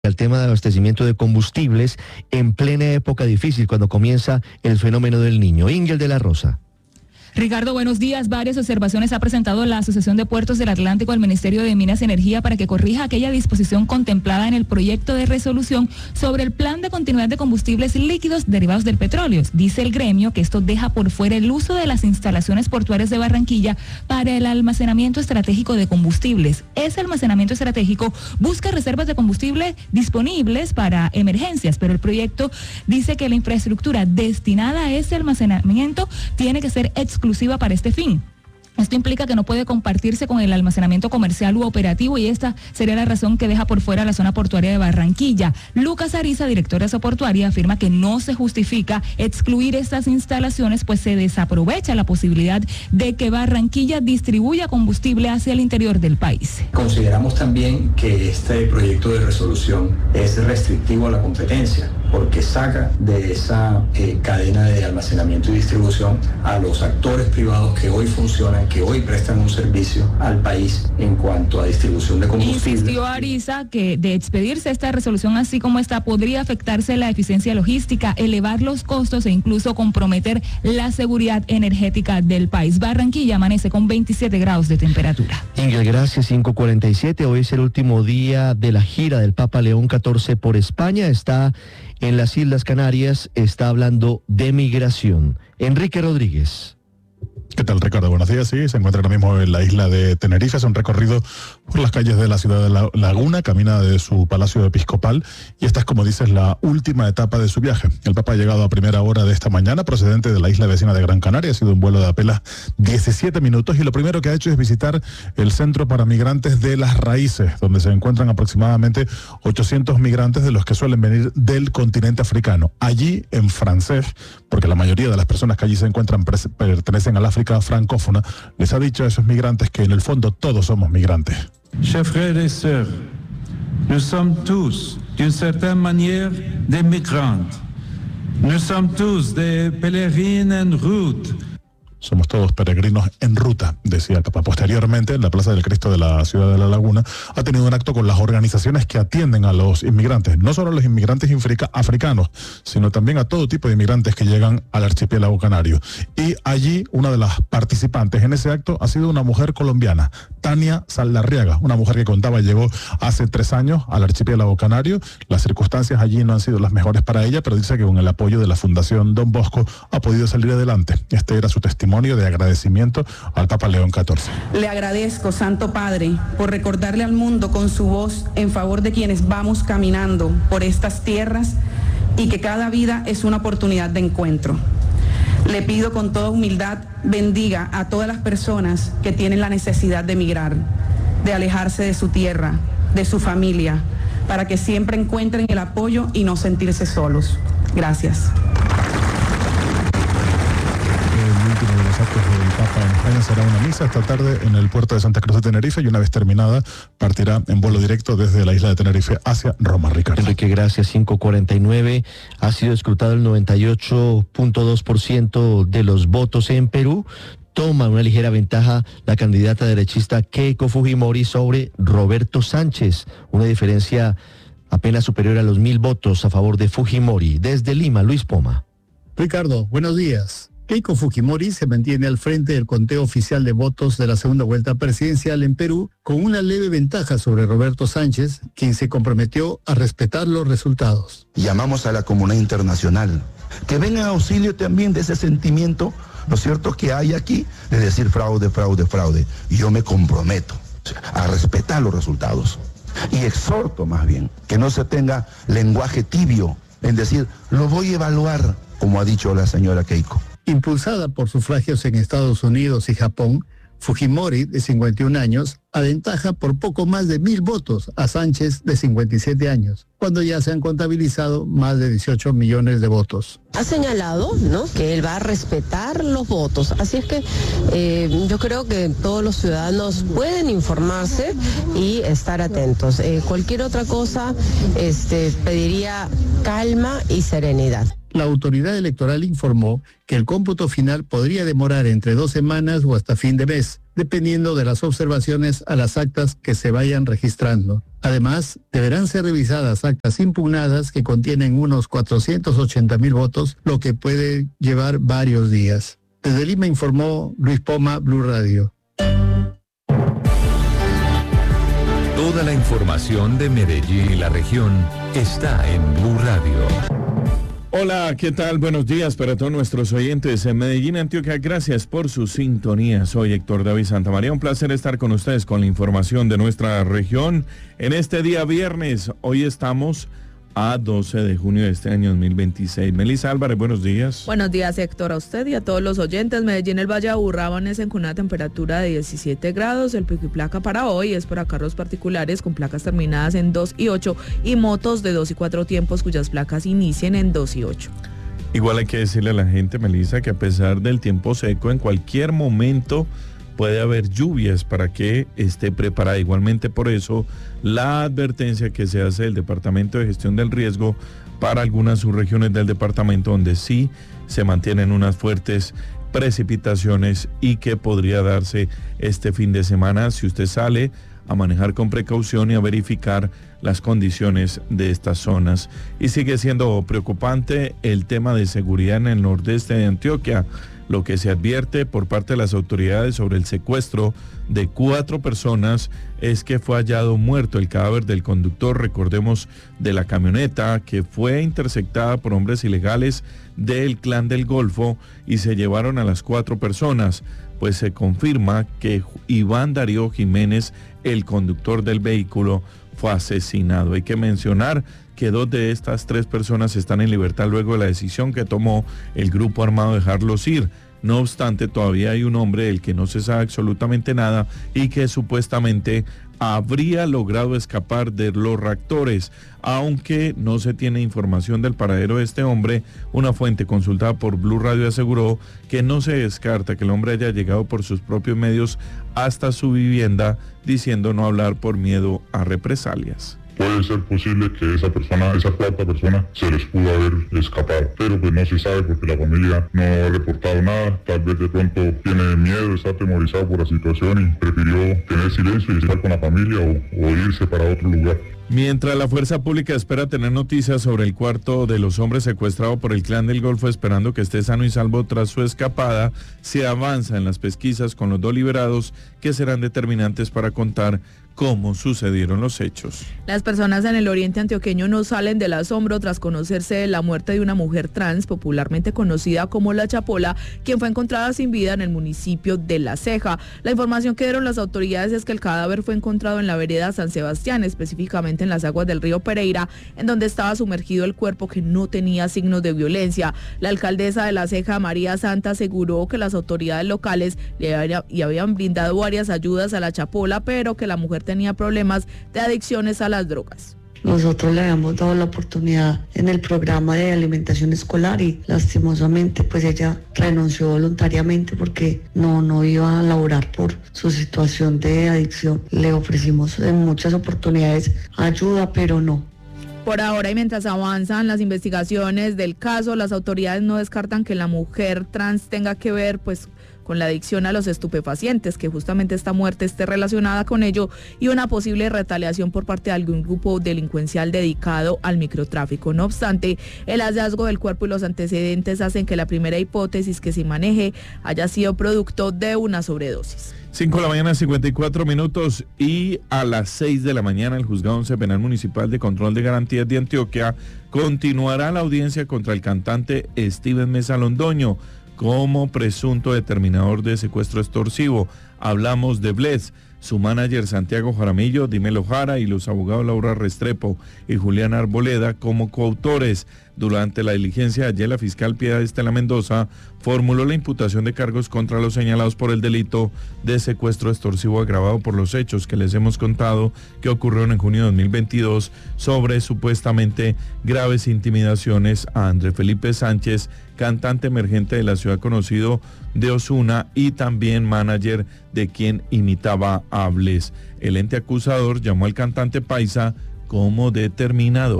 al tema de abastecimiento de combustibles en plena época difícil cuando comienza el fenómeno del Niño. Ingel de la Rosa. Ricardo, buenos días. Varias observaciones ha presentado la Asociación de Puertos del Atlántico al Ministerio de Minas y Energía para que corrija aquella disposición contemplada en el proyecto de resolución sobre el plan de continuidad de combustibles líquidos derivados del petróleo. Dice el gremio que esto deja por fuera el uso de las instalaciones portuarias de Barranquilla para el almacenamiento estratégico de combustibles. Ese almacenamiento estratégico busca reservas de combustible disponibles para emergencias, pero el proyecto dice que la infraestructura destinada a ese almacenamiento tiene que ser exclusiva para este fin. Esto implica que no puede compartirse con el almacenamiento comercial u operativo y esta sería la razón que deja por fuera la zona portuaria de Barranquilla. Lucas Ariza, director de esa portuaria, afirma que no se justifica excluir estas instalaciones, pues se desaprovecha la posibilidad de que Barranquilla distribuya combustible hacia el interior del país. Consideramos también que este proyecto de resolución es restrictivo a la competencia, porque saca de esa cadena de almacenamiento y distribución a los actores privados que hoy funcionan, que hoy prestan un servicio al país en cuanto a distribución de combustible. Insistió Ariza que de expedirse esta resolución así como esta podría afectarse la eficiencia logística, elevar los costos e incluso comprometer la seguridad energética del país. Barranquilla amanece con 27 grados de temperatura. Ingrid, gracias. 5:47. Hoy es el último día de la gira del Papa León XIV por España. Está en las Islas Canarias, está hablando de migración. Enrique Rodríguez. ¿Qué tal, Ricardo? Buenos días. Sí, se encuentra ahora mismo en la isla de Tenerife. Es un recorrido por las calles de la ciudad de La Laguna, camina de su palacio episcopal y esta es, como dices, la última etapa de su viaje. El Papa ha llegado a primera hora de esta mañana, procedente de la isla vecina de Gran Canaria. Ha sido un vuelo de apenas 17 minutos y lo primero que ha hecho es visitar el Centro para Migrantes de las Raíces, donde se encuentran aproximadamente 800 migrantes de los que suelen venir del continente africano. Allí, en francés, porque la mayoría de las personas que allí se encuentran pertenecen al África francófona, les ha dicho a esos migrantes que en el fondo todos somos migrantes. Chers frères et sœurs, nous sommes tous, d'une certaine manière, des migrants. Nous sommes tous des pèlerins en route. Somos todos peregrinos en ruta, decía el Papa. Posteriormente, en la Plaza del Cristo de la ciudad de La Laguna, ha tenido un acto con las organizaciones que atienden a los inmigrantes, no solo a los inmigrantes africanos, sino también a todo tipo de inmigrantes que llegan al archipiélago canario. Y allí, una de las participantes en ese acto ha sido una mujer colombiana, Tania Saldarriaga, una mujer que contaba llegó hace 3 años al archipiélago canario. Las circunstancias allí no han sido las mejores para ella, pero dice que con el apoyo de la Fundación Don Bosco ha podido salir adelante. Este era su testimonio de agradecimiento al Papa León XIV. Le agradezco, Santo Padre, por recordarle al mundo con su voz en favor de quienes vamos caminando por estas tierras y que cada vida es una oportunidad de encuentro. Le pido con toda humildad bendiga a todas las personas que tienen la necesidad de emigrar, de alejarse de su tierra, de su familia, para que siempre encuentren el apoyo y no sentirse solos. Gracias. De los actos del Papa en España será una misa esta tarde en el puerto de Santa Cruz de Tenerife y una vez terminada partirá en vuelo directo desde la isla de Tenerife hacia Roma, Ricardo. Enrique, gracias. 5:49. Ha sido escrutado el 98.2% de los votos en Perú. Toma una ligera ventaja la candidata derechista Keiko Fujimori sobre Roberto Sánchez. Una diferencia apenas superior a los 1.000 votos a favor de Fujimori. Desde Lima, Luis Poma. Ricardo, buenos días. Keiko Fujimori se mantiene al frente del conteo oficial de votos de la segunda vuelta presidencial en Perú con una leve ventaja sobre Roberto Sánchez, quien se comprometió a respetar los resultados. Llamamos a la comunidad internacional que venga en auxilio también de ese sentimiento, ¿no es cierto?, que hay aquí de decir fraude, fraude, fraude. Y yo me comprometo a respetar los resultados y exhorto más bien que no se tenga lenguaje tibio en decir, lo voy a evaluar, como ha dicho la señora Keiko. Impulsada por sufragios en Estados Unidos y Japón, Fujimori, de 51 años, aventaja por poco más de 1.000 votos a Sánchez, de 57 años, cuando ya se han contabilizado más de 18 millones de votos. Ha señalado, ¿no?, que él va a respetar los votos, así es que yo creo que todos los ciudadanos pueden informarse y estar atentos. Cualquier otra cosa pediría calma y serenidad. la autoridad electoral informó que el cómputo final podría demorar entre 2 semanas o hasta fin de mes, dependiendo de las observaciones a las actas que se vayan registrando. Además, deberán ser revisadas actas impugnadas que contienen unos 480,000 votos, lo que puede llevar varios días. Desde Lima informó Luis Poma, Blue Radio. Toda la información de Medellín y la región está en Blue Radio. Hola, ¿qué tal? Buenos días para todos nuestros oyentes en Medellín, Antioquia. Gracias por su sintonía. Soy Héctor David Santamaría. Un placer estar con ustedes con la información de nuestra región en este día viernes. Hoy estamos a 12 de junio de este año 2026. Melissa Álvarez, buenos días. Buenos días, Héctor, a usted y a todos los oyentes. Medellín, el Valle de Aburrá amanecen con una temperatura de 17 grados. El pico y placa para hoy es para carros particulares con placas terminadas en 2 y 8 y motos de 2 y 4 tiempos cuyas placas inicien en 2 y 8. Igual hay que decirle a la gente, Melissa, que a pesar del tiempo seco, en cualquier momento puede haber lluvias para que esté preparada. Igualmente, por eso la advertencia que se hace del Departamento de Gestión del Riesgo para algunas subregiones del departamento donde sí se mantienen unas fuertes precipitaciones y que podría darse este fin de semana. Si usted sale, a manejar con precaución y a verificar las condiciones de estas zonas. Y sigue siendo preocupante el tema de seguridad en el nordeste de Antioquia. Lo que se advierte por parte de las autoridades sobre el secuestro de 4 personas es que fue hallado muerto el cadáver del conductor, recordemos, de la camioneta que fue interceptada por hombres ilegales del Clan del Golfo y se llevaron a las 4 personas. Pues se confirma que Iván Darío Jiménez, el conductor del vehículo, fue asesinado. Hay que mencionar que 2 de estas 3 personas están en libertad luego de la decisión que tomó el grupo armado de dejarlos ir. No obstante, todavía hay un hombre del que no se sabe absolutamente nada y que supuestamente habría logrado escapar de los raptores. Aunque no se tiene información del paradero de este hombre, una fuente consultada por Blue Radio aseguró que no se descarta que el hombre haya llegado por sus propios medios hasta su vivienda, diciendo no hablar por miedo a represalias. Puede ser posible que esa 4ª persona se les pudo haber escapado, pero pues no se sabe porque la familia no ha reportado nada. Tal vez de pronto tiene miedo, está atemorizado por la situación y prefirió tener silencio y estar con la familia o irse para otro lugar. Mientras la fuerza pública espera tener noticias sobre el cuarto de los hombres secuestrados por el Clan del Golfo, esperando que esté sano y salvo tras su escapada, se avanza en las pesquisas con los 2 liberados que serán determinantes para contar cómo sucedieron los hechos. Las personas en el oriente antioqueño no salen del asombro tras conocerse de la muerte de una mujer trans, popularmente conocida como La Chapola, quien fue encontrada sin vida en el municipio de La Ceja. La información que dieron las autoridades es que el cadáver fue encontrado en la vereda San Sebastián, específicamente en las aguas del río Pereira, en donde estaba sumergido el cuerpo que no tenía signos de violencia. La alcaldesa de La Ceja, María Santa, aseguró que las autoridades locales le habían brindado varias ayudas a La Chapola, pero que la mujer tenía problemas de adicciones a las drogas. Nosotros le habíamos dado la oportunidad en el programa de alimentación escolar y lastimosamente pues ella renunció voluntariamente porque no iba a laborar por su situación de adicción. Le ofrecimos en muchas oportunidades ayuda, pero no. Por ahora y mientras avanzan las investigaciones del caso, las autoridades no descartan que la mujer trans tenga que ver pues con la adicción a los estupefacientes, que justamente esta muerte esté relacionada con ello, y una posible retaliación por parte de algún grupo delincuencial dedicado al microtráfico. No obstante, el hallazgo del cuerpo y los antecedentes hacen que la primera hipótesis que se maneje haya sido producto de una sobredosis. 5 de la mañana, 54 minutos, y a las 6 de la mañana el Juzgado 11 Penal Municipal de Control de Garantías de Antioquia continuará la audiencia contra el cantante Steven Mesa Londoño como presunto determinador de secuestro extorsivo. Hablamos de Bless, su manager Santiago Jaramillo, Dimelo Jara y los abogados Laura Restrepo y Julián Arboleda como coautores. Durante la diligencia ayer, la fiscal Piedad Estela Mendoza formuló la imputación de cargos contra los señalados por el delito de secuestro extorsivo agravado por los hechos que les hemos contado que ocurrieron en junio de 2022 sobre supuestamente graves intimidaciones a André Felipe Sánchez, cantante emergente de la ciudad conocido de Osuna y también manager de quien imitaba a Bless. El ente acusador llamó al cantante paisa como determinador.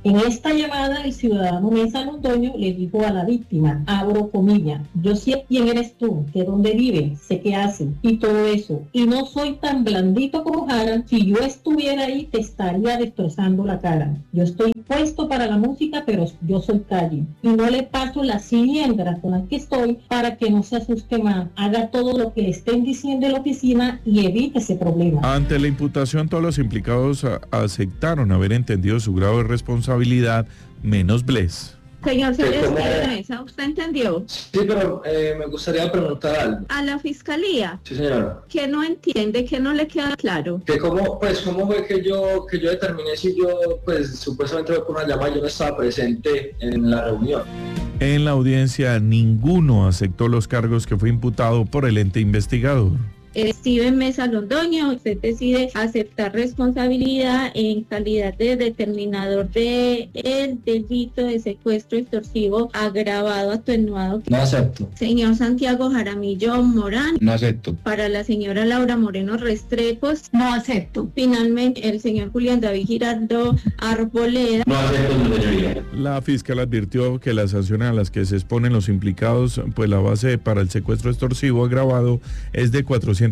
En esta llamada, el ciudadano Mesa Londoño le dijo a la víctima, abro comillas, yo sé quién eres tú, de dónde vives, sé qué haces y todo eso. Y no soy tan blandito como Jara, si yo estuviera ahí te estaría destrozando la cara. Yo estoy puesto para la música, pero yo soy calle. Y no le paso la cilindra con la que estoy para que no se asuste más. Haga todo lo que le estén diciendo en la oficina y evite ese problema. Ante la imputación, todos los implicados aceptaron haber entendido su grado de responsabilidad, menos Bless. Señor Mesa, ¿usted entendió? Sí, pero me gustaría preguntar algo. ¿A la fiscalía? Sí, señora. ¿Qué no entiende? ¿Qué no le queda claro? Que cómo fue que yo determiné si yo, pues, supuestamente por una llamada, yo no estaba presente en la reunión. En la audiencia, ninguno aceptó los cargos que fue imputado por el ente investigador. Steven Mesa Londoño, usted decide aceptar responsabilidad en calidad de determinador de el delito de secuestro extorsivo agravado atenuado. No acepto. Señor Santiago Jaramillo Morán. No acepto. Para la señora Laura Moreno Restrepos. No acepto. Finalmente, el señor Julián David Giraldo Arboleda. No acepto, señoría. La fiscal advirtió que las sanciones a las que se exponen los implicados, pues la base para el secuestro extorsivo agravado es de 448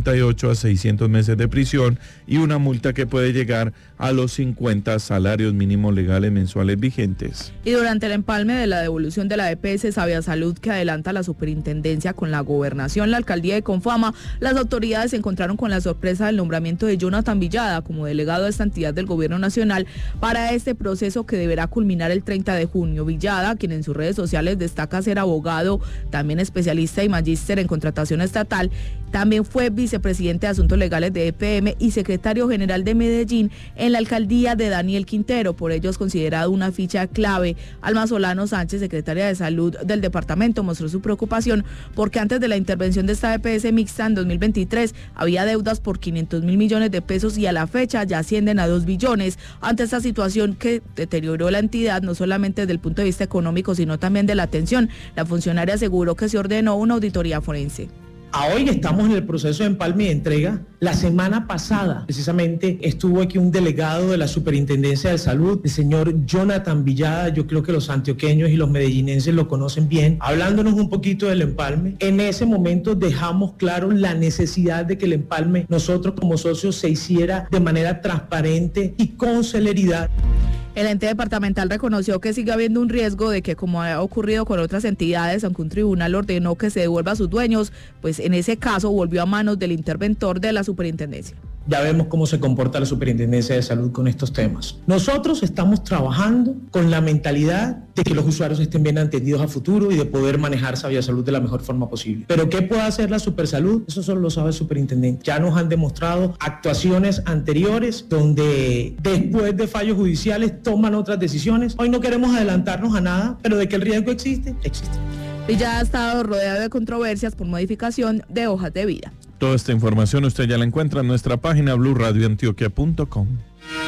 a 600 meses de prisión y una multa que puede llegar a los 50 salarios mínimos legales mensuales vigentes. Y durante el empalme de la devolución de la EPS Sabia Salud que adelanta la superintendencia con la gobernación, la alcaldía de Confama, las autoridades se encontraron con la sorpresa del nombramiento de Jonathan Villada como delegado de esta entidad del gobierno nacional para este proceso que deberá culminar el 30 de junio. Villada, quien en sus redes sociales destaca ser abogado, también especialista y magíster en contratación estatal, también fue vicepresidente de Asuntos Legales de EPM y secretario general de Medellín en la alcaldía de Daniel Quintero. Por ello es considerado una ficha clave. Alma Solano Sánchez, secretaria de Salud del departamento, mostró su preocupación porque antes de la intervención de esta EPS mixta en 2023 había deudas por 500.000 millones de pesos y a la fecha ya ascienden a 2 billones. Ante esta situación que deterioró la entidad no solamente desde el punto de vista económico sino también de la atención, la funcionaria aseguró que se ordenó una auditoría forense. A hoy estamos en el proceso de empalme y entrega. La semana pasada, precisamente, estuvo aquí un delegado de la Superintendencia de Salud, el señor Jonathan Villada. Yo creo que los antioqueños y los medellinenses lo conocen bien, hablándonos un poquito del empalme. En ese momento dejamos claro la necesidad de que el empalme, nosotros como socios, se hiciera de manera transparente y con celeridad. El ente departamental reconoció que sigue habiendo un riesgo de que, como ha ocurrido con otras entidades, aunque un tribunal ordenó que se devuelva a sus dueños, pues en ese caso volvió a manos del interventor de la superintendencia. Ya vemos cómo se comporta la Superintendencia de Salud con estos temas. Nosotros estamos trabajando con la mentalidad de que los usuarios estén bien atendidos a futuro y de poder manejar Sabia Salud de la mejor forma posible. Pero ¿qué puede hacer la Supersalud? Eso solo lo sabe el superintendente. Ya nos han demostrado actuaciones anteriores donde después de fallos judiciales toman otras decisiones. Hoy no queremos adelantarnos a nada, pero de que el riesgo existe, existe. Y ya ha estado rodeado de controversias por modificación de hojas de vida. Toda esta información usted ya la encuentra en nuestra página bluradioantioquia.com.